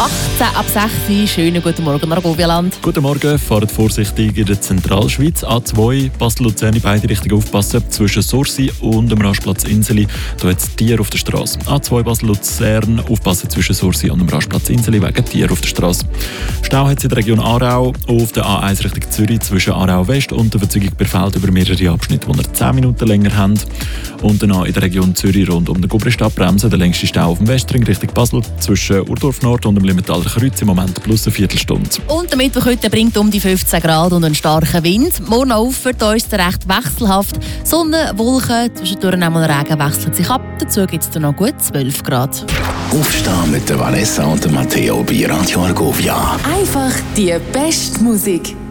18 ab 6 schönen guten Morgen, Argovia-Land. Guten Morgen, fahrt vorsichtig in der Zentralschweiz. A2, Basel-Luzern in beide Richtungen aufpassen. Zwischen Sursi und dem Rastplatz Inseli. Da hat es Tiere auf der Straße. A2 Basel-Luzern, aufpassen zwischen Sursi und dem Rastplatz Inseli wegen Tiere auf der Straße. Stau hat es in der Region Aarau auf der A1 Richtung Zürich zwischen Aarau West und der Verzügung Berfeld über mehrere Abschnitte, die 10 Minuten länger haben. Und dann in der Region Zürich rund um den Gubristadt bremsen. Der längste Stau auf dem Westring Richtung Basel zwischen Urdorf Nord und dem Limentaler Kreuz im Moment plus eine Viertelstunde. Und der Mittwoch heute bringt um die 15 Grad und einen starken Wind. Morgen auf für uns recht wechselhaft. Sonne, Wolken, zwischendurch einmal Regen wechselt sich ab. Dazu gibt es noch gut 12 Grad. Aufstehen mit der Vanessa und der Matteo bei Radio Argovia. Einfach die beste Musik.